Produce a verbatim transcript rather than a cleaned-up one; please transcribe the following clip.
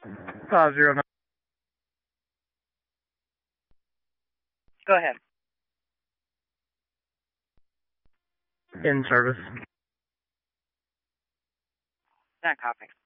Five zero nine. Go ahead. In service. Not copy.